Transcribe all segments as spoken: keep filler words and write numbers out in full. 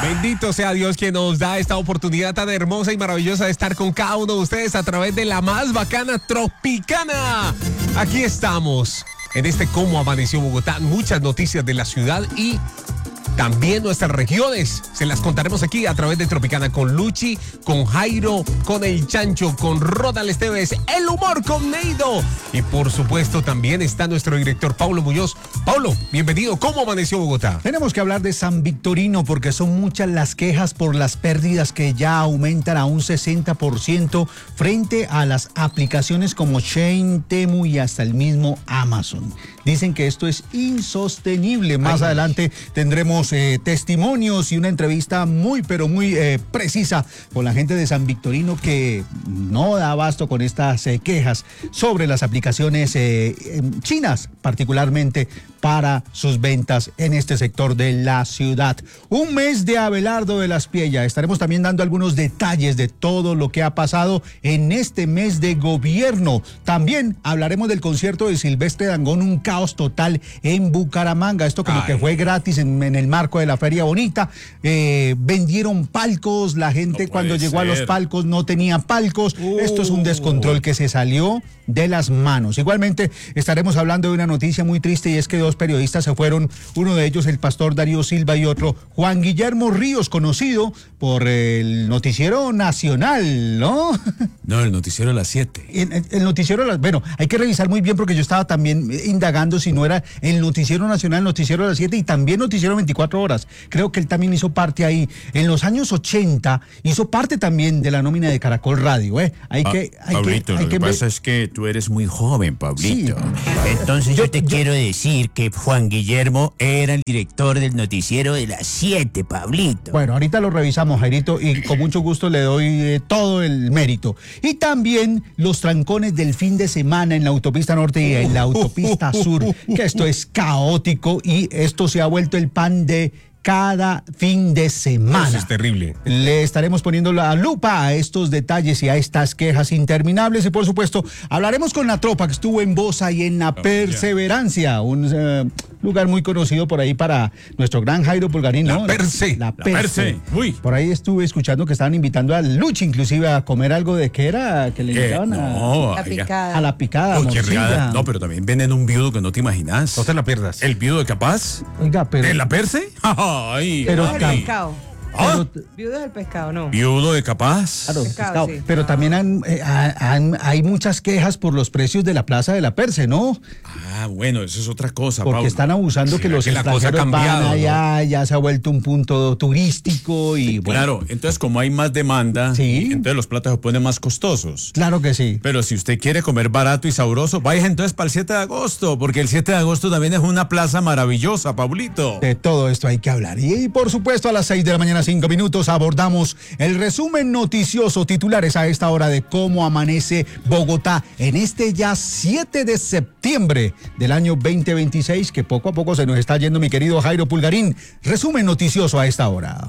Bendito sea Dios que nos da esta oportunidad tan hermosa y maravillosa de estar con cada uno de ustedes a través de la más bacana Tropicana. Aquí estamos en este Cómo Amaneció Bogotá. Muchas noticias de la ciudad y también nuestras regiones. Se las contaremos aquí a través de Tropicana con Luchi, con Jairo, con El Chancho, con Rodal Esteves, El Humor con Neido. Y por supuesto también está nuestro director Paulo Muñoz. Paulo, bienvenido. ¿Cómo amaneció Bogotá? Tenemos que hablar de San Victorino porque son muchas las quejas por las pérdidas que ya aumentan a un sesenta por ciento frente a las aplicaciones como Shein, Temu y hasta el mismo Amazon. Dicen que esto es insostenible. Más Ay. adelante tendremos eh, testimonios y una entrevista muy, pero muy eh, precisa con la gente de San Victorino que no da abasto con estas eh, quejas sobre las aplicaciones eh, chinas, particularmente para sus ventas en este sector de la ciudad. Un mes de Abelardo de las Piellas. Estaremos también dando algunos detalles de todo lo que ha pasado en este mes de gobierno. También hablaremos del concierto de Silvestre Dangond, un caos total en Bucaramanga. Esto como Ay. que fue gratis en, en el marco de la Feria Bonita. Eh, vendieron palcos, la gente no cuando llegó ser. a los palcos no tenía palcos. Uh. Esto es un descontrol que se salió de las manos. Igualmente estaremos hablando de una noticia muy triste y es que dos periodistas se fueron, uno de ellos el pastor Darío Silva y otro Juan Guillermo Ríos, conocido por el noticiero nacional, ¿no? No, el noticiero de las siete. El, el, el noticiero de las, bueno, hay que revisar muy bien porque yo estaba también indagando si no era el noticiero nacional, el noticiero de las siete y también noticiero veinticuatro horas. Creo que él también hizo parte ahí. En los años ochenta hizo parte también de la nómina de Caracol Radio, ¿eh? Hay ah, que, hay Pablito, que, hay lo que que pasa es que tú eres muy joven, Pablito. Sí. Entonces yo, yo te yo, quiero decir que Juan Guillermo era el director del noticiero de las siete, Pablito. Bueno, ahorita lo revisamos, Jairito, y con mucho gusto le doy eh, todo el mérito. Y también los trancones del fin de semana en la autopista norte y en la autopista sur, que esto es caótico y esto se ha vuelto el pan de cada fin de semana. Eso es terrible. Le estaremos poniendo la lupa a estos detalles y a estas quejas interminables y por supuesto hablaremos con la tropa que estuvo en Bosa y en La oh, Perseverancia, yeah. un uh, lugar muy conocido por ahí para nuestro gran Jairo Pulgarín, ¿no? La Perse. La Perse. La Perse. Uy. Por ahí estuve escuchando que estaban invitando a Luchi inclusive a comer algo de que era que le invitaban eh, no, a la picada. A la picada. Oh, no, pero también venden un viudo que no te imaginas. No te la pierdas. ¿El viudo de Capaz? Oiga, pero ¿De La Perse? Ay, pero viudo del pescado. ¿Ah? Viudo del pescado, no. Viudo de Capaz. Claro, pescado, pescado. Sí. Pero también han, eh, han, hay muchas quejas por los precios de la Plaza de la Perse, ¿no? Ah, bueno, eso es otra cosa, Porque Pablo. están abusando que los que la cosa ha extranjeros cambiado, van allá, ¿no? ya se ha vuelto un punto turístico y bueno. Claro, entonces como hay más demanda, sí. entonces los platos se ponen más costosos. Claro que sí. Pero si usted quiere comer barato y sabroso, vaya entonces para el siete de agosto, porque el siete de agosto también es una plaza maravillosa, Pablito. De todo esto hay que hablar. Y, y por supuesto a las seis de la mañana, cinco minutos, abordamos el resumen noticioso, titulares a esta hora de cómo amanece Bogotá en este ya siete de septiembre del año veinte veintiséis, que poco a poco se nos está yendo mi querido Jairo Pulgarín. Resumen noticioso a esta hora.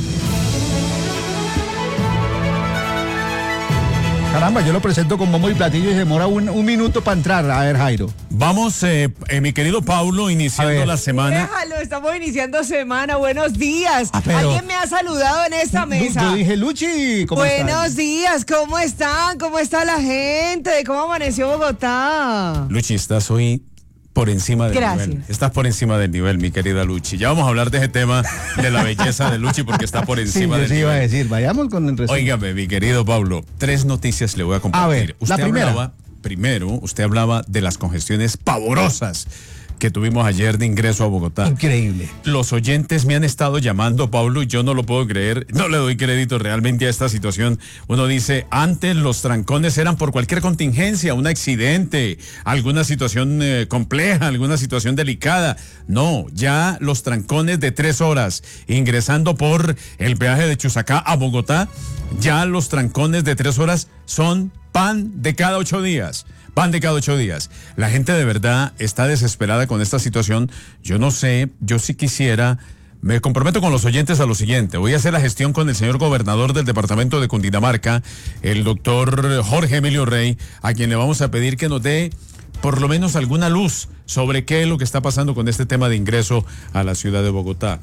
Caramba, yo lo presento con bombo y platillo y se demora un, un minuto para entrar. A ver, Jairo. Vamos, eh, eh, mi querido Paulo, iniciando la semana. Déjalo, estamos iniciando semana. Buenos días. Ah, pero... ¿Alguien me ha saludado en esta mesa? Yo dije, Luchi, ¿cómo Buenos están? días, ¿cómo están? ¿Cómo está la gente? ¿Cómo amaneció Bogotá? Luchi, estás hoy por encima del Gracias. nivel. Estás por encima del nivel, mi querida Luchi. Ya vamos a hablar de ese tema de la belleza de Luchi porque está por encima sí, del yo sí nivel. iba a decir, vayamos con el resumen. Óigame, mi querido Pablo, tres noticias le voy a compartir. A ver, usted la primera. Hablaba, primero, usted hablaba de las congestiones pavorosas que tuvimos ayer de ingreso a Bogotá. Increíble. Los oyentes me han estado llamando, Pablo, y yo no lo puedo creer, no le doy crédito realmente a esta situación. Uno dice, antes los trancones eran por cualquier contingencia, un accidente, alguna situación eh, compleja, alguna situación delicada. No, ya los trancones de tres horas ingresando por el peaje de Chusacá a Bogotá, ya los trancones de tres horas son pan de cada ocho días. Pan de cada ocho días. La gente de verdad está desesperada con esta situación. Yo no sé, yo sí quisiera, me comprometo con los oyentes a lo siguiente. Voy a hacer la gestión con el señor gobernador del departamento de Cundinamarca, el doctor Jorge Emilio Rey, a quien le vamos a pedir que nos dé por lo menos alguna luz sobre qué es lo que está pasando con este tema de ingreso a la ciudad de Bogotá.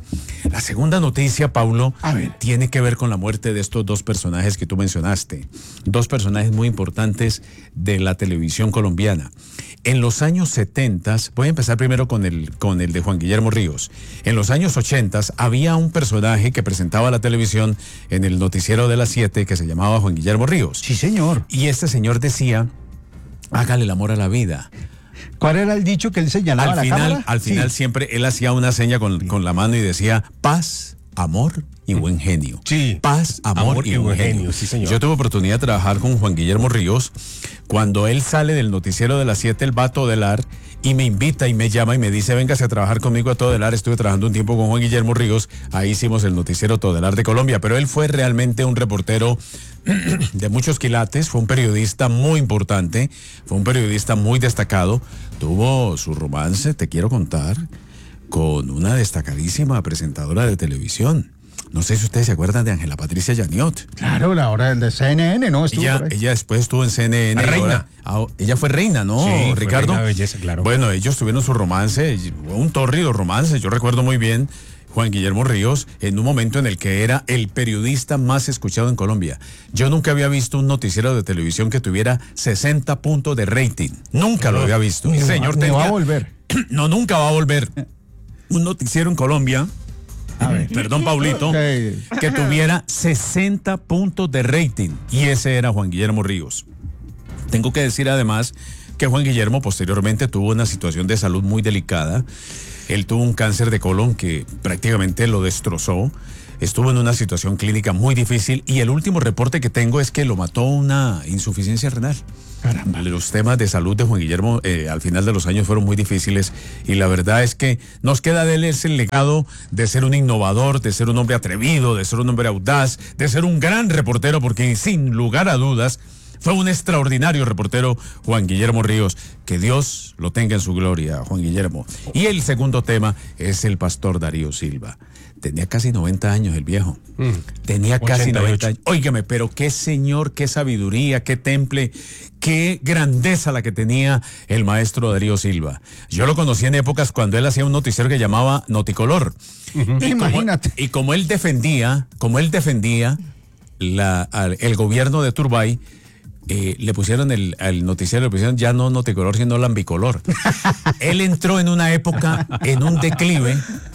La segunda noticia, Paulo, A ver. tiene que ver con la muerte de estos dos personajes que tú mencionaste. Dos personajes muy importantes de la televisión colombiana. En los años setenta, voy a empezar primero con el, con el de Juan Guillermo Ríos. En los años ochenta había un personaje que presentaba la televisión en el noticiero de las siete que se llamaba Juan Guillermo Ríos. Sí, señor. Y este señor decía, hágale el amor a la vida. ¿Cuál era el dicho que él señalaba Al a la final, cámara? al final Sí. siempre él hacía una seña con, con la mano y decía paz, amor y buen genio. Sí. Paz, amor, Amor y buen genio. sí, señor. Yo tuve oportunidad de trabajar con Juan Guillermo Ríos. Cuando él sale del noticiero de las siete, él va a Todelar y me invita y me llama y me dice, véngase a trabajar conmigo a Todelar. Estuve trabajando un tiempo con Juan Guillermo Ríos. Ahí hicimos el noticiero Todelar de Colombia. Pero él fue realmente un reportero de muchos quilates. Fue un periodista muy importante. Fue un periodista muy destacado. Tuvo su romance, te quiero contar, con una destacadísima presentadora de televisión. No sé si ustedes se acuerdan de Ángela Patricia Yaniot. Claro, la hora del de C N N, ¿no? Estuvo Ella, por ahí. ella después estuvo en C N N. La y reina. ahora- ah, ella fue reina, ¿no, Sí, fue Ricardo? reina de belleza, claro. Bueno, ellos tuvieron su romance, un tórrido romance. Yo recuerdo muy bien Juan Guillermo Ríos en un momento en el que era el periodista más escuchado en Colombia. Yo nunca había visto un noticiero de televisión que tuviera sesenta puntos de rating. Nunca lo había visto. Ni El va- señor ni va tenía- a volver. No, nunca va a volver. Un noticiero en Colombia. Perdón, Paulito, Sí. que tuviera sesenta puntos de rating. Y ese era Juan Guillermo Ríos. Tengo que decir además que Juan Guillermo posteriormente tuvo una situación de salud muy delicada. Él tuvo un cáncer de colon que prácticamente lo destrozó. Estuvo en una situación clínica muy difícil y el último reporte que tengo es que lo mató una insuficiencia renal. Caramba. Los temas de salud de Juan Guillermo eh, al final de los años fueron muy difíciles y la verdad es que nos queda de él ese legado de ser un innovador, de ser un hombre atrevido, de ser un hombre audaz, de ser un gran reportero, porque sin lugar a dudas fue un extraordinario reportero Juan Guillermo Ríos. Que Dios lo tenga en su gloria, Juan Guillermo. Y el segundo tema es el pastor Darío Silva. Tenía casi noventa años el viejo. Mm. Tenía casi ochenta y ocho. noventa años. Óigame, pero qué señor, qué sabiduría, qué temple, qué grandeza la que tenía el maestro Darío Silva. Yo lo conocí en épocas cuando él hacía un noticiero que llamaba Noticolor. Y como- Imagínate. y como él defendía, como él defendía la, al- el gobierno de Turbay, eh, le pusieron el, al noticiero, le pusieron ya no Noticolor, sino Lambicolor. Él entró en una época, en un declive.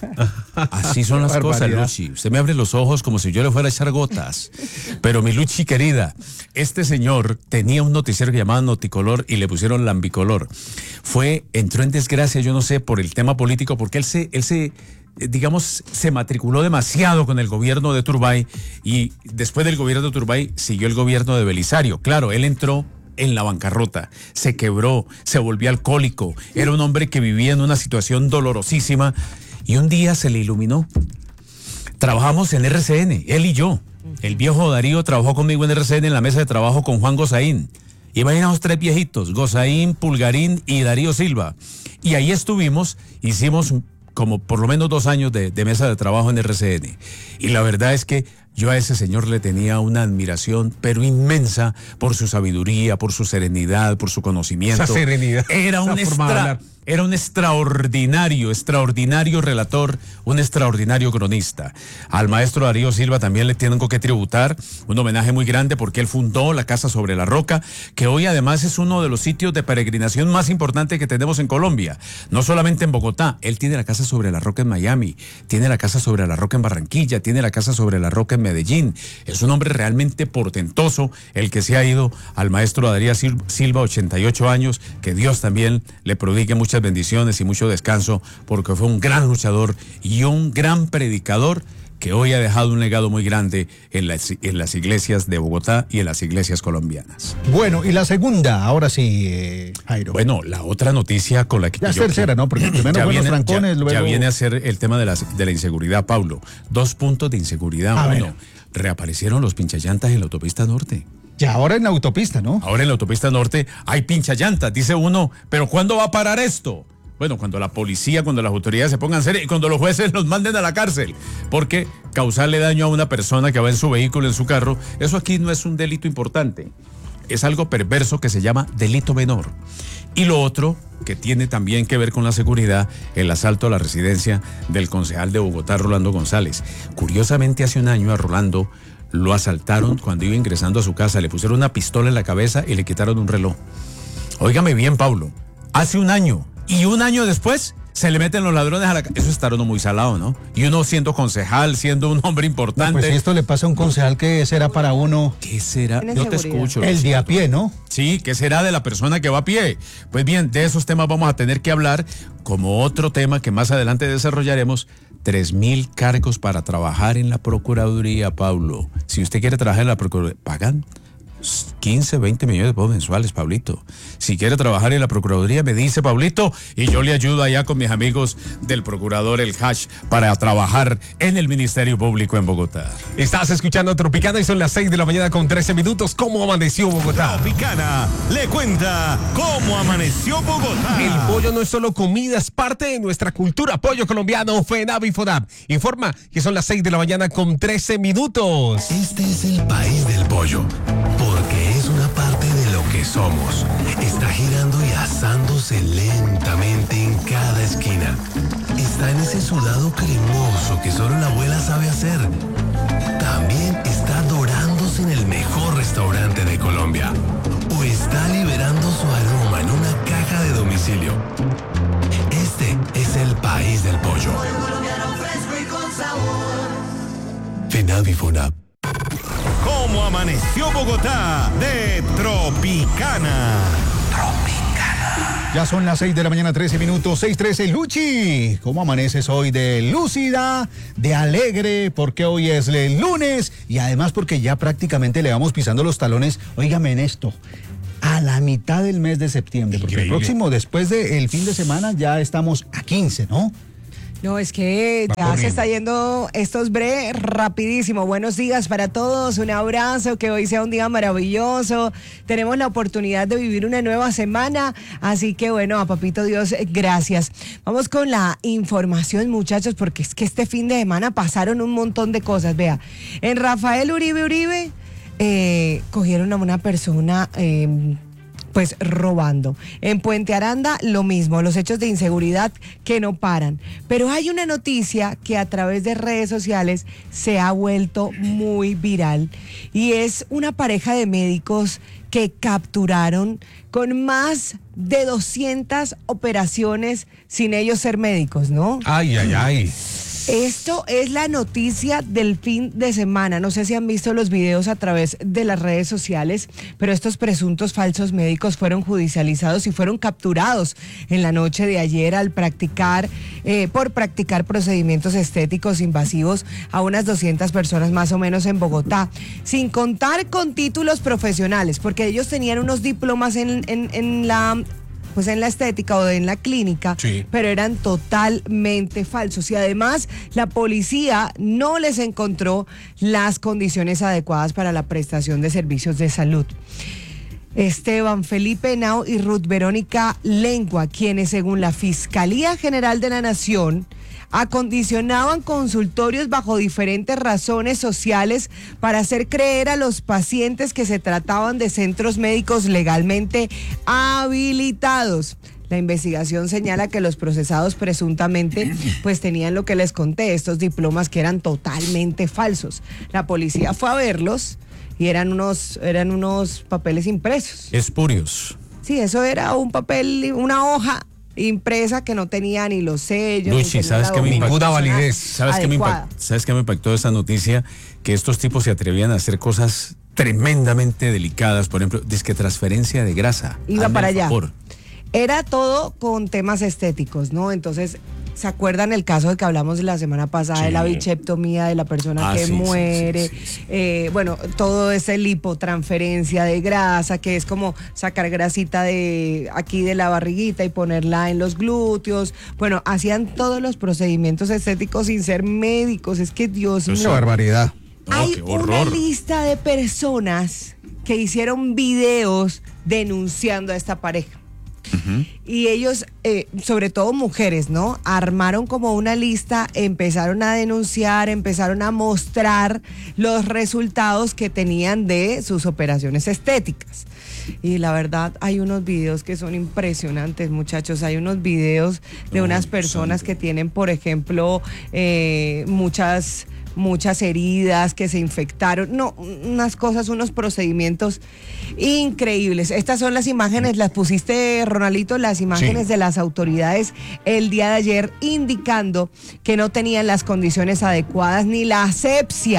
Así son las cosas, Barbaridad. Luchi. Usted me abre los ojos como si yo le fuera a echar gotas. Pero mi Luchi querida, este señor tenía un noticiero que llamaba Noticolor y le pusieron Lambicolor. Fue, entró en desgracia, yo no sé, por el tema político, porque él se, él se, eh, digamos, se matriculó demasiado con el gobierno de Turbay y después del gobierno de Turbay siguió el gobierno de Belisario. Claro, él entró en la bancarrota, se quebró, se volvió alcohólico, era un hombre que vivía en una situación dolorosísima y un día se le iluminó. Trabajamos en R C N, él y yo. El viejo Darío trabajó conmigo en R C N en la mesa de trabajo con Juan Gozaín. Imaginaos tres viejitos, Gozaín, Pulgarín y Darío Silva. Y ahí estuvimos, hicimos como por lo menos dos años de, de mesa de trabajo en R C N. Y la verdad es que yo a ese señor le tenía una admiración, pero inmensa, por su sabiduría, por su serenidad, por su conocimiento. Esa serenidad, Era un, esa forma de extra, hablar. era un extraordinario, extraordinario relator, un extraordinario cronista. Al maestro Darío Silva también le tengo que tributar un homenaje muy grande porque él fundó la Casa sobre la Roca, que hoy además es uno de los sitios de peregrinación más importantes que tenemos en Colombia. No solamente en Bogotá, él tiene la Casa sobre la Roca en Miami, tiene la Casa sobre la Roca en Barranquilla, tiene la Casa sobre la Roca en Medellín. Es un hombre realmente portentoso el que se ha ido al maestro Darío Silva, ochenta y ocho años, que Dios también le prodigue muchas bendiciones y mucho descanso, porque fue un gran luchador y un gran predicador que hoy ha dejado un legado muy grande en las, en las iglesias de Bogotá y en las iglesias colombianas. Bueno, y la segunda, ahora sí, eh, Jairo. Bueno, la otra noticia con la que Ya es yo- tercera, ¿no? Porque primero ya fueron los viene, trancones, ya- luego... ya viene a ser el tema de la, de la inseguridad, Paulo. Dos puntos de inseguridad. A Bueno, ver. reaparecieron los pinchallantas en la autopista norte. Ya ahora en la autopista, ¿no? Ahora en la autopista norte hay pinchallantas. Dice uno, ¿pero cuándo va a parar esto? Bueno, cuando la policía, cuando las autoridades se pongan serias y cuando los jueces los manden a la cárcel. Porque causarle daño a una persona que va en su vehículo, en su carro, eso aquí no es un delito importante. Es algo perverso que se llama delito menor. Y lo otro, que tiene también que ver con la seguridad, el asalto a la residencia del concejal de Bogotá, Rolando González. Curiosamente, hace un año a Rolando lo asaltaron cuando iba ingresando a su casa, le pusieron una pistola en la cabeza y le quitaron un reloj. Óigame bien, Paulo, hace un año y un año después se le meten los ladrones a la casa. Eso está uno muy salado, ¿no? Y uno siendo concejal, siendo un hombre importante. No, pues si esto le pasa a un concejal, ¿qué será para uno? ¿Qué será? Tiene Yo te seguridad. escucho. El de a pie, ¿no? Sí, ¿qué será de la persona que va a pie? Pues bien, de esos temas vamos a tener que hablar como otro tema que más adelante desarrollaremos. Tres mil cargos para trabajar en la Procuraduría, Pablo. Si usted quiere trabajar en la Procuraduría, pagan quince, veinte millones de pesos mensuales, Pablito. Si quiere trabajar en la Procuraduría, me dice, Pablito, y yo le ayudo allá con mis amigos del Procurador El Hash para trabajar en el Ministerio Público en Bogotá. Estás escuchando Tropicana y son las seis de la mañana con trece minutos. ¿Cómo amaneció Bogotá? Tropicana le cuenta cómo amaneció Bogotá. El pollo no es solo comida, es parte de nuestra cultura. Pollo colombiano, FENAV y FODAP informa que son las seis de la mañana con trece minutos. Este es el país del pollo, porque es una parte de lo que somos. Está girando y asándose lentamente en cada esquina. Está en ese sudado cremoso que solo la abuela sabe hacer. También está dorándose en el mejor restaurante de Colombia. O está liberando su aroma en una caja de domicilio. Este es el país del pollo. FENAV y FONAP. ¿Cómo amaneció Bogotá? De Tropicana. Ya son las seis de la mañana, trece minutos, seis trece. Luchi, ¿cómo amaneces hoy? De lúcida, de alegre, porque hoy es el lunes y además porque ya prácticamente le vamos pisando los talones. Óigame en esto, a la mitad del mes de septiembre, porque el Increíble. próximo, después del fin de semana, ya estamos a quince, ¿no? No, es que Va ya corriendo. se está yendo estos bre rapidísimo. Buenos días para todos, un abrazo, que hoy sea un día maravilloso. Tenemos la oportunidad de vivir una nueva semana, así que bueno, a Papito Dios, gracias. Vamos con la información, muchachos, porque es que este fin de semana pasaron un montón de cosas. Vea, en Rafael Uribe Uribe eh, cogieron a una persona... Eh, pues robando. En Puente Aranda lo mismo, los hechos de inseguridad que no paran. Pero hay una noticia que a través de redes sociales se ha vuelto muy viral y es una pareja de médicos que capturaron con más de doscientas operaciones sin ellos ser médicos, ¿no? Ay, ay, ay. Esto es la noticia del fin de semana. No sé si han visto los videos a través de las redes sociales, pero estos presuntos falsos médicos fueron judicializados y fueron capturados en la noche de ayer al practicar, eh, por practicar procedimientos estéticos invasivos a unas doscientas personas más o menos en Bogotá, sin contar con títulos profesionales, porque ellos tenían unos diplomas en, en, en la... pues en la estética o en la clínica, Sí. pero eran totalmente falsos. Y además la policía no les encontró las condiciones adecuadas para la prestación de servicios de salud. Esteban Felipe Henao y Ruth Verónica Lengua, quienes según la Fiscalía General de la Nación acondicionaban consultorios bajo diferentes razones sociales para hacer creer a los pacientes que se trataban de centros médicos legalmente habilitados. La investigación señala que los procesados presuntamente pues tenían lo que les conté, estos diplomas que eran totalmente falsos. La policía fue a verlos y eran unos, eran unos papeles impresos. Espurios. Sí, eso era un papel, una hoja impresa que no tenía ni los sellos. Luchi, ni tenía ¿sabes la qué me impactó? Ninguna documentación validez. ¿Sabes qué, me adecuada. impact- ¿Sabes qué me impactó de esta noticia? Que estos tipos se atrevían a hacer cosas tremendamente delicadas. Por ejemplo, disque transferencia de grasa. Iba Hazme para el allá. favor. Era todo con temas estéticos, ¿no? Entonces, ¿se acuerdan el caso de que hablamos la semana pasada Sí. de la bichectomía de la persona Ah, que sí, sí, muere? sí, sí, sí. Eh, bueno, todo ese lipotransferencia de grasa, que es como sacar grasita de aquí de la barriguita y ponerla en los glúteos. Bueno, hacían todos los procedimientos estéticos sin ser médicos. Es que Dios Una mío. barbaridad. No, Hay qué una horror. lista de personas que hicieron videos denunciando a esta pareja. Y ellos, eh, sobre todo mujeres, ¿no? Armaron como una lista, empezaron a denunciar, empezaron a mostrar los resultados que tenían de sus operaciones estéticas. Y la verdad, hay unos videos que son impresionantes, muchachos. Hay unos videos de Oh, unas personas santo. que tienen, por ejemplo, eh, muchas... muchas heridas que se infectaron, no, unas cosas, unos procedimientos increíbles. Estas son las imágenes, las pusiste, Ronaldito, las imágenes Sí. de las autoridades el día de ayer indicando que no tenían las condiciones adecuadas ni la asepsia.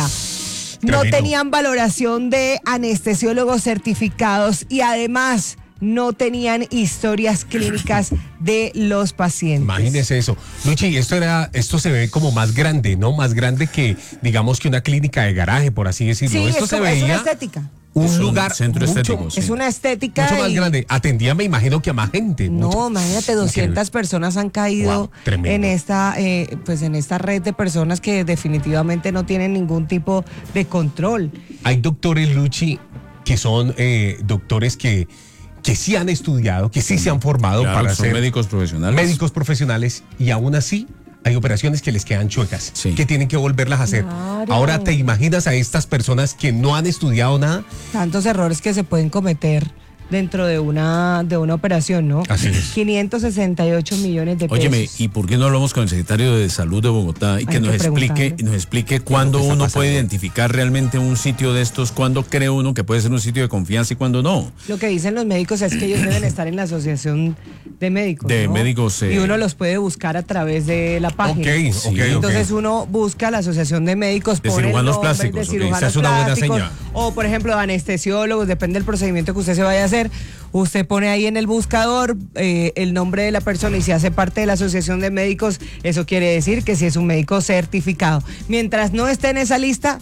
No Tremendo. tenían valoración de anestesiólogos certificados y además no tenían historias clínicas de los pacientes. Imagínese eso. Luchi, esto era, esto se ve como más grande, ¿no? Más grande que, digamos, que una clínica de garaje, por así decirlo. Sí, esto es, se como- es una veía estética. un Es un lugar centro mucho, estético, sí. Es una estética. mucho más y- grande. Atendía, me imagino que a más gente. No, mucho. imagínate, doscientas Increíble. personas han caído Wow, tremendo. en esta, eh, pues en esta red de personas que definitivamente no tienen ningún tipo de control. Hay doctores, Luchi, que son eh, doctores que, que sí han estudiado, que sí se han formado Claro, para son ser médicos profesionales. médicos profesionales y aún así hay operaciones que les quedan chuecas, Sí. que tienen que volverlas a hacer. Claro. Ahora, ¿te imaginas a estas personas que no han estudiado nada? Tantos errores que se pueden cometer dentro de una de una operación, ¿no? Así es. quinientos sesenta y ocho millones de pesos. Óyeme, ¿y por qué no hablamos con el secretario de Salud de Bogotá y que Hay nos que explique, preguntarle. nos explique cuándo ¿Qué está uno pasando? puede identificar realmente un sitio de estos, cuándo cree uno que puede ser un sitio de confianza y cuándo no? Lo que dicen los médicos es que ellos deben estar en la asociación de médicos. De ¿no? médicos, eh. Y uno los puede buscar a través de la página. Ok, Sí. ok, ok. Entonces uno busca la asociación de médicos, De pone el cirujanos nombre plásticos, de ok. cirujanos Esa es una buena plásticos, señal. o por ejemplo de anestesiólogos, depende del procedimiento que usted se vaya a hacer. Usted pone ahí en el buscador eh, el nombre de la persona y si hace parte de la asociación de médicos, eso quiere decir que si es un médico certificado. Mientras no esté en esa lista,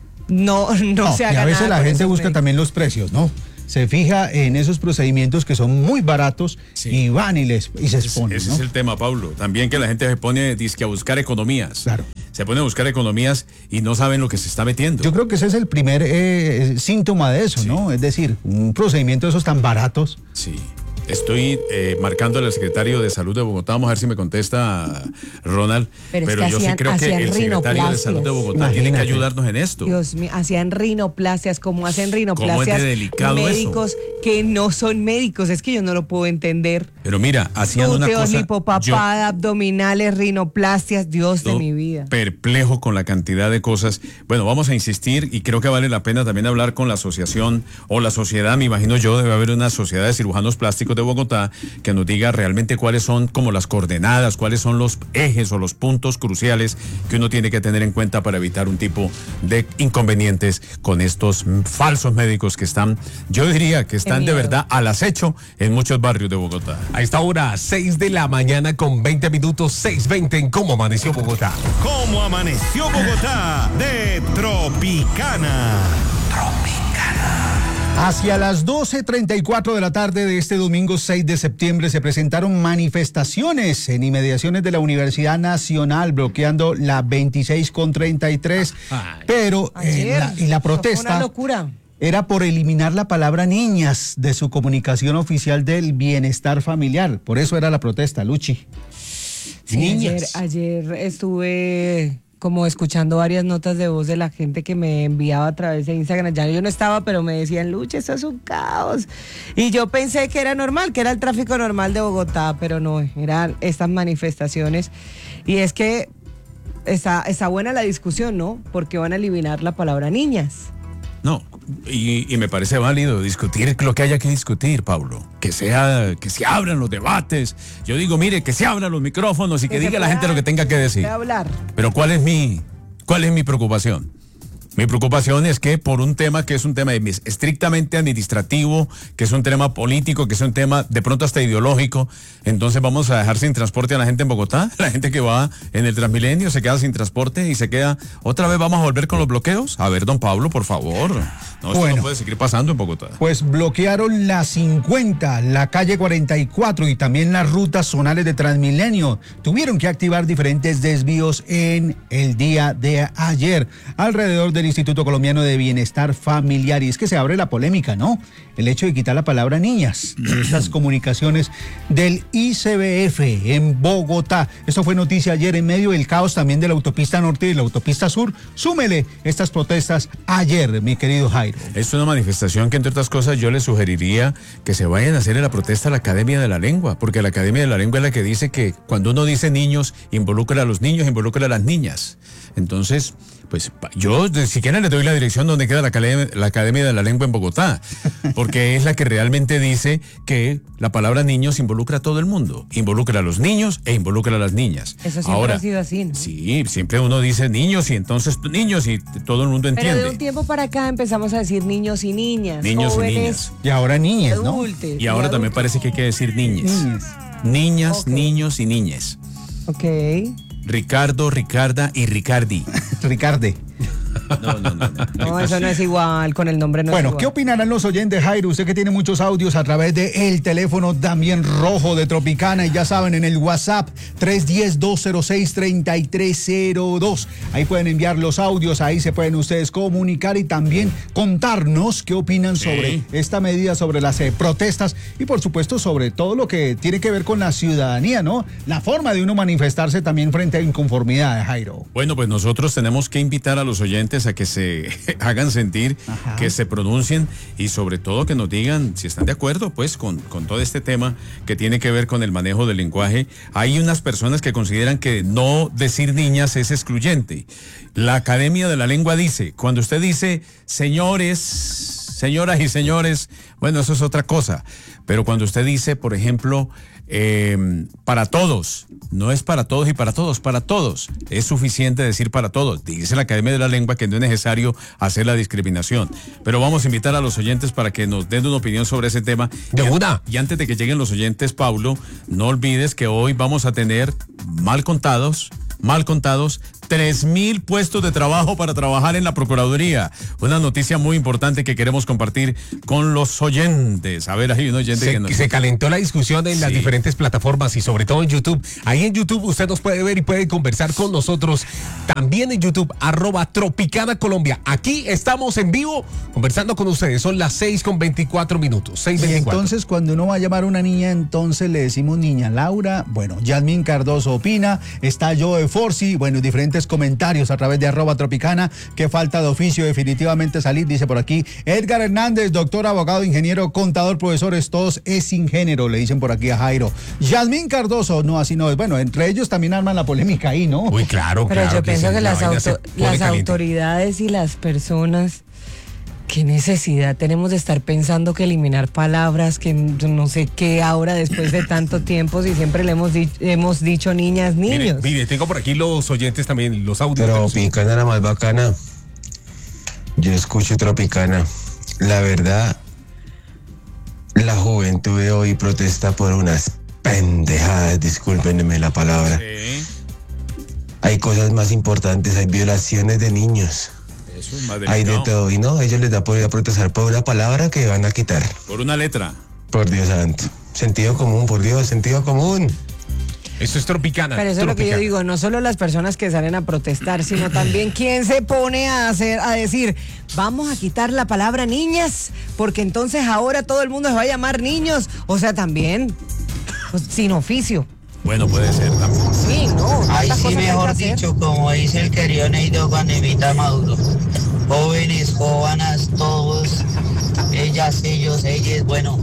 no, no, No, se y haga a veces nada la con gente esos busca médicos. también los precios, ¿no? Se fija en esos procedimientos que son muy baratos Sí. y van y, les, y se Ese, exponen, ese ¿no? es el tema, Pablo. También que la gente se pone dizque a buscar economías. Claro. Se pone a buscar economías y no saben lo que se está metiendo. Yo creo que ese es el primer eh, síntoma de eso, Sí. ¿no? Es decir, un procedimiento de esos tan baratos. Sí. Estoy eh, marcándole al secretario de Salud de Bogotá. Vamos a ver si me contesta Ronald. Pero Pero, es que yo hacían- sí creo que hacían el secretario de Salud de Bogotá tiene que Imagínate. ayudarnos en esto. Dios mío, hacían rinoplastias, como hacen rinoplastias ¿Cómo es de delicado eso? médicos que no son médicos, es que yo no lo puedo entender. Pero mira, hacían una Glúteos, cosa. lipopapada, abdominales, rinoplastias, Dios de yo mi vida. perplejo con la cantidad de cosas. Bueno, vamos a insistir y creo que vale la pena también hablar con la asociación o la sociedad, me imagino yo, debe haber una sociedad de cirujanos plásticos de Bogotá que nos diga realmente cuáles son como las coordenadas, cuáles son los ejes o los puntos cruciales que uno tiene que tener en cuenta para evitar un tipo de inconvenientes con estos mm, falsos médicos que están, yo diría que están de miedo. verdad al acecho en muchos barrios de Bogotá. A esta hora, seis de la mañana con veinte minutos, seis veinte en Cómo Amaneció Bogotá. ¿Cómo amaneció Bogotá? De Tropicana. Hacia las doce treinta y cuatro de la tarde de este domingo seis de septiembre se presentaron manifestaciones en inmediaciones de la Universidad Nacional bloqueando la veintiséis con treinta y tres, Ay. pero eh, Ayer, la- y la eso fue protesta una locura. era por eliminar la palabra niñas de su comunicación oficial del bienestar familiar. Por eso era la protesta, Luchi. Sí, Niñas. Ayer, ayer estuve como escuchando varias notas de voz de la gente que me enviaba a través de Instagram. Ya yo no estaba, pero me decían, Lucha, eso es un caos. Y yo pensé que era normal, que era el tráfico normal de Bogotá, pero no, eran estas manifestaciones. Y es que está, está buena la discusión, ¿no? Porque van a eliminar la palabra niñas. No, y, y me parece válido discutir lo que haya que discutir, Pablo. Que sea, que se abran los debates. Yo digo, mire, que se abran los micrófonos y que, se diga la pueda- gente lo que tenga que decir. se pueda hablar. Pero ¿cuál es mi, cuál es mi preocupación? Mi preocupación es que por un tema que es un tema estrictamente administrativo, que es un tema político, que es un tema de pronto hasta ideológico, entonces vamos a dejar sin transporte a la gente en Bogotá, la gente que va en el Transmilenio se queda sin transporte y se queda, otra vez vamos a volver con los bloqueos. A ver, don Pablo, por favor, no, esto Bueno. no puede seguir pasando en Bogotá. Pues bloquearon la cincuenta, la calle cuarenta y cuatro y también las rutas zonales de Transmilenio. Tuvieron que activar diferentes desvíos en el día de ayer. Alrededor de del Instituto Colombiano de Bienestar Familiar. Y es que se abre la polémica, ¿no? El hecho de quitar la palabra niñas de estas comunicaciones del I C B F en Bogotá. Esto fue noticia ayer en medio del caos también de la autopista norte y la autopista sur. Súmele estas protestas ayer, mi querido Jairo. Es una manifestación que, entre otras cosas, yo les sugeriría que se vayan a hacer en la protesta a la Academia de la Lengua, porque la Academia de la Lengua es la que dice que cuando uno dice niños, involucra a los niños, involucra a las niñas. Entonces, pues yo si siquiera le doy la dirección donde queda la Academia, la Academia de la Lengua en Bogotá, porque es la que realmente dice que la palabra niños involucra a todo el mundo, involucra a los niños e involucra a las niñas. Eso siempre Ahora, ha sido así, ¿no? Sí, siempre uno dice niños y entonces niños y todo el mundo entiende. Pero de un tiempo para acá empezamos a decir niños y niñas, Niños y jóvenes, niñas. Y ahora niñas, ¿no? adultos. Y ahora también adultos. parece que hay que decir niñes. Niñas. Niñas, Ok. niños y niñes. Ok. Ricardo, Ricarda y Ricardi. Ricarde. No, no, no. no. No, eso no es igual, con el nombre no es Bueno, igual. ¿qué opinarán los oyentes, Jairo? Usted que tiene muchos audios a través de el teléfono también rojo de Tropicana y ya saben, en el WhatsApp tres uno cero, dos cero seis, tres tres cero dos. Ahí pueden enviar los audios, ahí se pueden ustedes comunicar y también contarnos qué opinan Sí. sobre esta medida, sobre las eh, protestas y por supuesto sobre todo lo que tiene que ver con la ciudadanía, ¿no? La forma de uno manifestarse también frente a inconformidad, Jairo. Bueno, pues nosotros tenemos que invitar a los oyentes a que se hagan sentir, Ajá. que se pronuncien y sobre todo que nos digan si están de acuerdo pues con, con todo este tema que tiene que ver con el manejo del lenguaje. Hay unas personas que consideran que no decir niñas es excluyente. La Academia de la Lengua dice, cuando usted dice señores, señoras y señores, bueno, eso es otra cosa. Pero cuando usted dice, por ejemplo, eh, para todos, no es para todos y para todos, para todos. Es suficiente decir para todos. Dice la Academia de la Lengua que no es necesario hacer la discriminación. Pero vamos a invitar a los oyentes para que nos den una opinión sobre ese tema. De Y- una. Y antes de que lleguen los oyentes, Paulo, no olvides que hoy vamos a tener mal contados, mal contados, tres mil puestos de trabajo para trabajar en la Procuraduría. Una noticia muy importante que queremos compartir con los oyentes. A ver, hay un oyente que Se, nos... se calentó la discusión en las Sí. diferentes plataformas y sobre todo en YouTube. Ahí en YouTube usted nos puede ver y puede conversar con nosotros. También en YouTube, arroba Tropicana Colombia. Aquí estamos en vivo conversando con ustedes. Son las seis con veinticuatro minutos. seis Y veinticuatro. entonces cuando uno va a llamar a una niña, entonces le decimos niña Laura. Bueno, Yasmín Cardoso opina, está Joe Forci, bueno, diferentes comentarios a través de arroba Tropicana, que falta de oficio definitivamente salir, dice por aquí. Edgar Hernández, doctor, abogado, ingeniero, contador, profesores, todos es sin género, le dicen por aquí a Jairo. Yasmín Cardoso, no, así no es. Bueno, entre ellos también arman la polémica ahí, ¿no? Uy, claro, Pero claro yo pienso sí, que la las, vaina se auto- pone las caliente. autoridades y las personas, qué necesidad tenemos de estar pensando que eliminar palabras, que no sé qué ahora después de tanto tiempo, si siempre le hemos, di- hemos dicho niñas, Mire, niños. mire, tengo por aquí los oyentes también, los audios. de los- Tropicana la más bacana. Yo escucho Tropicana. La verdad, la juventud de hoy protesta por unas pendejadas, discúlpenme la palabra. Sí, Hay cosas más importantes, hay violaciones de niños, eso es más hay de delicado. todo. Y no, a ellos les da por ir a protestar por una palabra que van a quitar. Por una letra. Por Dios santo. Sentido común, por Dios, sentido común. Eso es Tropicana. Pero eso es lo que yo Tropicana. digo, no solo las personas que salen a protestar, sino también quién se pone a hacer, a decir, vamos a quitar la palabra niñas, porque entonces ahora todo el mundo se va a llamar niños. O sea, también, pues, sin oficio. Bueno, puede ser también. Sí, no. Ahí tantas sí, cosas que hay que mejor hacer. dicho, como dice el querido Neido cuando invita a Maduro. Jóvenes, jóvenes, todos, ellas, ellos, ellas, bueno,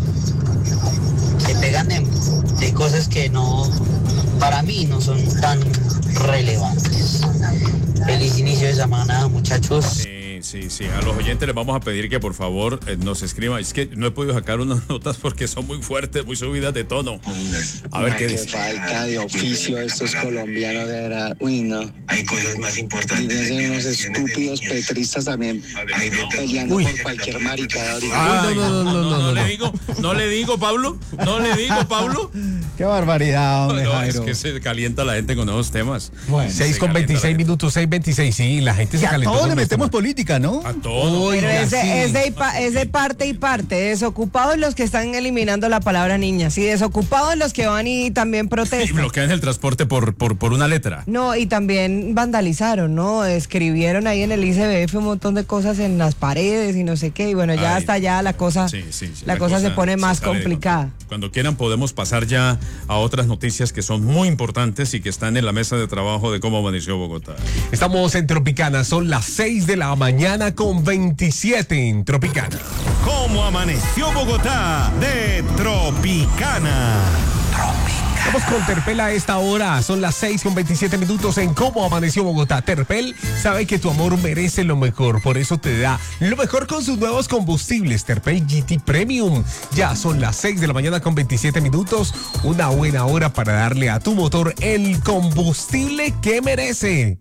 se pegan de, de cosas que no, para mí no son tan relevantes. Feliz inicio de semana, muchachos. Sí, sí, sí. A los oyentes les vamos a pedir que por favor eh, nos escriban. Es que no he podido sacar unas notas porque son muy fuertes, muy subidas de tono. A ver qué Qué dice. falta de oficio estos colombianos, de verdad. Uy, no. Hay cosas más importantes. Dicen unos estúpidos petristas también peleando Uy. por cualquier maricada ahorita. Ay, no, no, no, no, no, no, le no. digo, no le digo, Pablo, no le digo, Pablo. Qué barbaridad, hombre, No, es Jairo. que se calienta la gente con nuevos temas. Bueno, seis Se con calienta la veintiséis gente. minutos, seis veintiséis. Sí, la gente Y se a calentó. todos con le los metemos temas. política aplica, ¿no? A todo. Uy, Pero ya es de, sí. es, de, pa- es de parte y parte. Desocupados los que están eliminando la palabra niñas y desocupados los que van y también Y protestan. bloquean el transporte por, por, por una letra. No, y también vandalizaron, ¿no? Escribieron ahí en el I C B F un montón de cosas en las paredes y no sé qué. Y bueno, ya Ay, hasta allá la cosa, Sí, sí, sí, la cosa se pone más sale de complicada. control. Cuando quieran podemos pasar ya a otras noticias que son muy importantes y que están en la mesa de trabajo de cómo amaneció Bogotá. Estamos en Tropicana, son las seis de la mañana con veintisiete en Tropicana. ¿Cómo amaneció Bogotá? De Tropicana. Vamos con Terpel a esta hora, son las seis con veintisiete minutos en Cómo Amaneció Bogotá. Terpel sabe que tu amor merece lo mejor, por eso te da lo mejor con sus nuevos combustibles Terpel G T Premium. Ya son las seis de la mañana con veintisiete minutos, una buena hora para darle a tu motor el combustible que merece.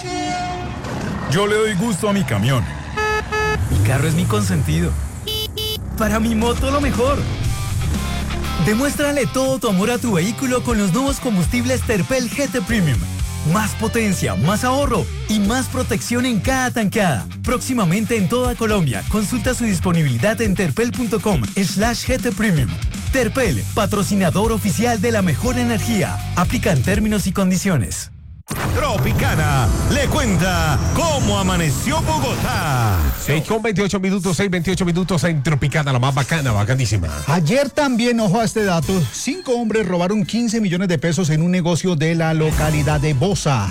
Yo le doy gusto a mi camión. Mi carro es mi consentido. Para mi moto lo mejor. Demuéstrale todo tu amor a tu vehículo con los nuevos combustibles Terpel G T Premium. Más potencia, más ahorro y más protección en cada tanqueada. Próximamente en toda Colombia. Consulta su disponibilidad en terpel.com slash GT Premium. Terpel, patrocinador oficial de la mejor energía. Aplican términos y condiciones. Tropicana le cuenta cómo amaneció Bogotá. seis con veintiocho minutos, seis veintiocho minutos en Tropicana, la más bacana, bacanísima. Ayer también, ojo a este dato, cinco hombres robaron quince millones de pesos en un negocio de la localidad de Bosa.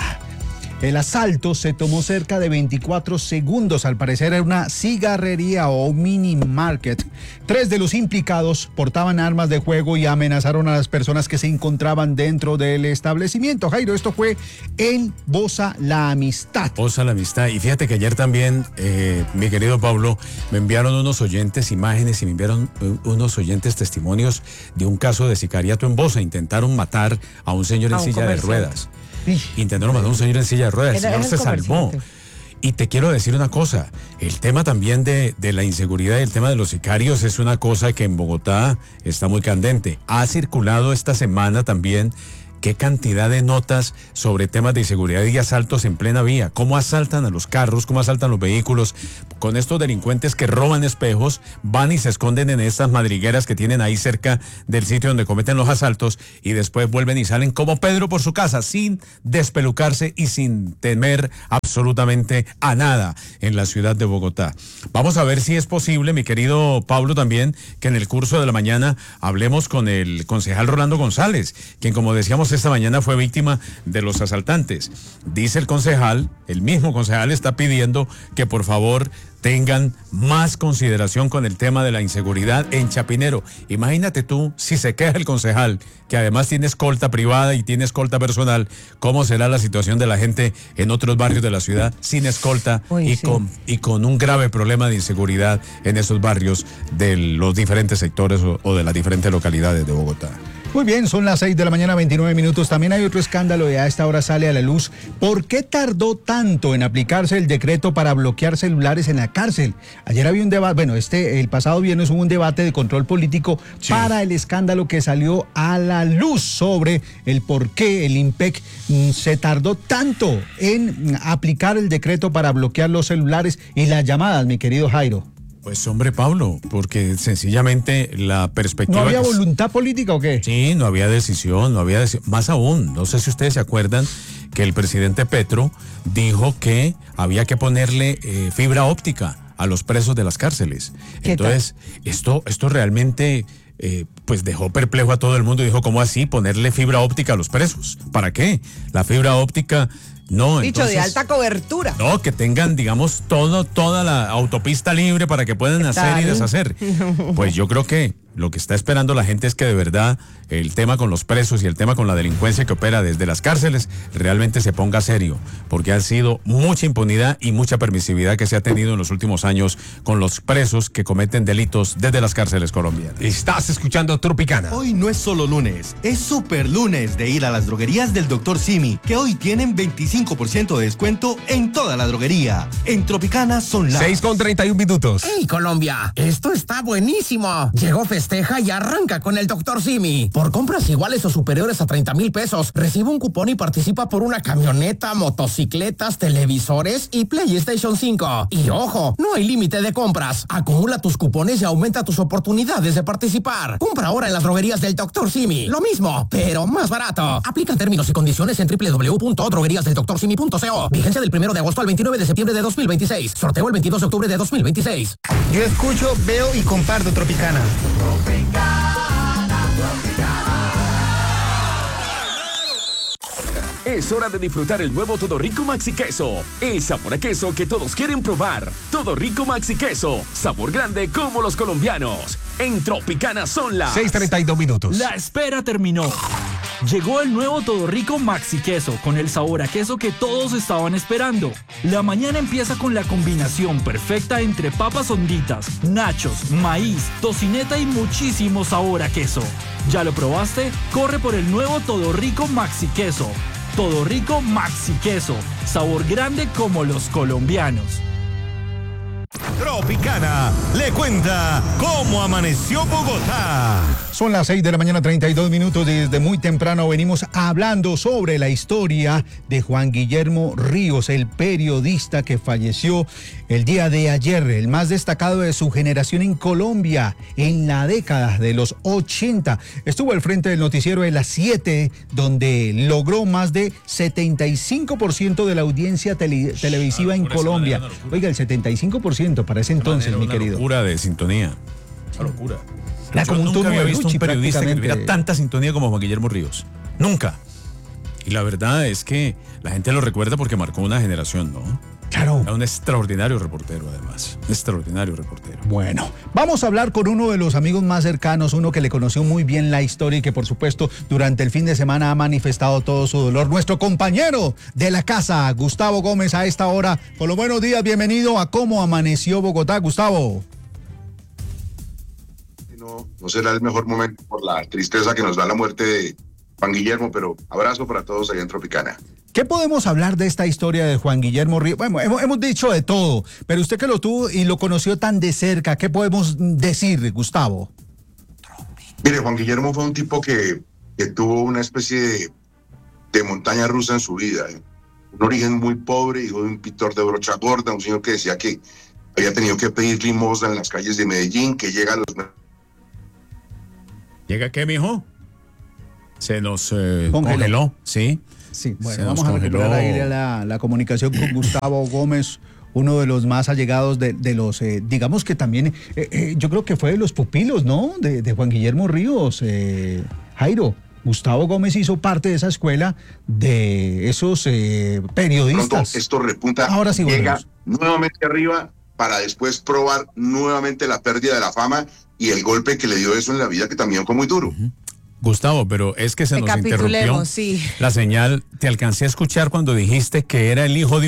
El asalto se tomó cerca de veinticuatro segundos, al parecer era una cigarrería o mini market. Tres de los implicados portaban armas de fuego y amenazaron a las personas que se encontraban dentro del establecimiento. Jairo, esto fue en Bosa La Amistad. Bosa La Amistad. Y fíjate que ayer también, eh, mi querido Pablo, me enviaron unos oyentes imágenes y me enviaron uh, unos oyentes testimonios de un caso de sicariato en Bosa. Intentaron matar a un señor A en un silla de comerciante. ruedas. Intentaron matar a un señor en silla de ruedas. El Era- señor era se el salvó. comerciante. Y te quiero decir una cosa, el tema también de, de la inseguridad y el tema de los sicarios es una cosa que en Bogotá está muy candente. Ha circulado esta semana también qué cantidad de notas sobre temas de inseguridad y asaltos en plena vía. Cómo asaltan a los carros, cómo asaltan los vehículos. Con estos delincuentes que roban espejos, van y se esconden en estas madrigueras que tienen ahí cerca del sitio donde cometen los asaltos y después vuelven y salen como Pedro por su casa, sin despelucarse y sin temer absolutamente a nada en la ciudad de Bogotá. Vamos a ver si es posible, mi querido Pablo, también, que en el curso de la mañana hablemos con el concejal Rolando González, quien, como decíamos esta mañana, fue víctima de los asaltantes. Dice el concejal, el mismo concejal está pidiendo que por favor tengan más consideración con el tema de la inseguridad en Chapinero. Imagínate tú, si se queja el concejal, que además tiene escolta privada y tiene escolta personal, ¿cómo será la situación de la gente en otros barrios de la ciudad sin escolta Uy, y, sí. con, y con un grave problema de inseguridad en esos barrios de los diferentes sectores o, o de las diferentes localidades de Bogotá? Muy bien, son las seis de la mañana, veintinueve minutos. También hay otro escándalo y a esta hora sale a la luz. ¿Por qué tardó tanto en aplicarse el decreto para bloquear celulares en la cárcel? Ayer había un debate, bueno, este, el pasado viernes hubo un debate de control político Sí. para el escándalo que salió a la luz sobre el por qué el IMPEC mm, se tardó tanto en mm, aplicar el decreto para bloquear los celulares y las llamadas, mi querido Jairo. Pues hombre, Pablo, porque sencillamente la perspectiva... ¿No había que- voluntad política o qué? Sí, no había decisión, no había decisión. Más aún, no sé si ustedes se acuerdan que el presidente Petro dijo que había que ponerle eh, fibra óptica a los presos de las cárceles. ¿Qué Entonces, esto, esto realmente eh, pues dejó perplejo a todo el mundo y dijo, ¿cómo así ponerle fibra óptica a los presos? ¿Para qué? La fibra óptica... No, Dicho de entonces- alta cobertura. No, que tengan, digamos, todo, toda la autopista libre para que puedan hacer y tal? deshacer. Pues yo creo que lo que está esperando la gente es que de verdad el tema con los presos y el tema con la delincuencia que opera desde las cárceles realmente se ponga serio, porque ha sido mucha impunidad y mucha permisividad que se ha tenido en los últimos años con los presos que cometen delitos desde las cárceles colombianas. Estás escuchando Tropicana. Hoy no es solo lunes, es super lunes de ir a las droguerías del doctor Simi, que hoy tienen veinticinco por ciento de descuento en toda la droguería. En Tropicana son las... seis con treinta y un minutos. ¡Hey, Colombia! ¡Esto está buenísimo! Llegó festeja y arranca con el doctor Simi. Por compras iguales o superiores a treinta mil pesos, recibe un cupón y participa por una camioneta, motocicletas, televisores y PlayStation cinco. Y ojo, no hay límite de compras. Acumula tus cupones y aumenta tus oportunidades de participar. Compra ahora en las droguerías del doctor Simi. Lo mismo, pero más barato. Aplican términos y condiciones en doble u doble u doble u punto droguerías del doctor simi punto co. Vigencia del primero de agosto al veintinueve de septiembre de dos mil veintiséis. Sorteo el veintidós de octubre de dos mil veintiséis. Yo escucho, veo y comparto Tropicana. Es hora de disfrutar el nuevo Todo Rico Maxi Queso. El sabor a queso que todos quieren probar. Todo Rico Maxi Queso. Sabor grande como los colombianos. En Tropicana son las seis treinta y dos minutos. La espera terminó. Llegó el nuevo Todo Rico Maxi Queso con el sabor a queso que todos estaban esperando. La mañana empieza con la combinación perfecta entre papas honditas, nachos, maíz, tocineta y muchísimo sabor a queso. ¿Ya lo probaste? Corre por el nuevo Todo Rico Maxi Queso. Todo Rico Maxi Queso. Sabor grande como los colombianos. Tropicana le cuenta cómo amaneció Bogotá. Son las seis de la mañana, treinta y dos minutos. Desde muy temprano venimos hablando sobre la historia de Juan Guillermo Ríos, el periodista que falleció el día de ayer, el más destacado de su generación en Colombia en la década de los ochenta. Estuvo al frente del noticiero de las siete, donde logró más de setenta y cinco por ciento de la audiencia tele, televisiva en Colombia. Oiga, el setenta y cinco por ciento para ese entonces, mi querido. Una locura de sintonía. Una locura. La Yo como un nunca había turno de visto un Gucci, periodista que prácticamente. tuviera tanta sintonía como Juan Guillermo Ríos. Nunca. Y la verdad es que la gente lo recuerda porque marcó una generación, ¿no? Claro. Era un extraordinario reportero, además. Un extraordinario reportero. Bueno, vamos a hablar con uno de los amigos más cercanos, uno que le conoció muy bien la historia y que por supuesto durante el fin de semana ha manifestado todo su dolor. Nuestro compañero de la casa, Gustavo Gómez, a esta hora. Con los buenos días, bienvenido a Cómo Amaneció Bogotá, Gustavo. No, no será el mejor momento por la tristeza que nos da la muerte de Juan Guillermo, pero abrazo para todos allá en Tropicana. ¿Qué podemos hablar de esta historia de Juan Guillermo Ríos? Bueno, hemos, hemos dicho de todo, pero usted que lo tuvo y lo conoció tan de cerca, ¿qué podemos decir, Gustavo? Mire, Juan Guillermo fue un tipo que, que tuvo una especie de, de montaña rusa en su vida. ¿eh? Un origen muy pobre, hijo de un pintor de brocha gorda, un señor que decía que había tenido que pedir limosna en las calles de Medellín, que llega a los... ¿Llega qué, mijo? Se nos eh, Congeló. congeló, ¿sí? Sí, bueno, Se nos vamos a congeló. recuperar ahí la, la comunicación con Gustavo Gómez, uno de los más allegados de, de los, eh, digamos que también, eh, eh, yo creo que fue de los pupilos, ¿no? De, de Juan Guillermo Ríos, eh, Jairo. Gustavo Gómez hizo parte de esa escuela de esos eh, periodistas. Pronto esto repunta, Ahora sí llega volvemos. nuevamente arriba para después probar nuevamente la pérdida de la fama y el golpe que le dio eso en la vida, que también fue muy duro. Gustavo, pero es que se nos interrumpió Recapitulemos, sí. la señal. Te alcancé a escuchar cuando dijiste que era el hijo de